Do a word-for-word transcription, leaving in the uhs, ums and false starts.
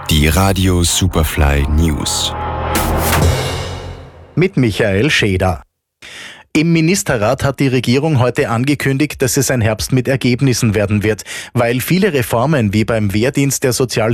Die Radio Superfly News. Mit Michael Scheder. Im Ministerrat hat die Regierung heute angekündigt, dass es ein Herbst mit Ergebnissen werden wird, weil viele Reformen wie beim Wehrdienst der Sozial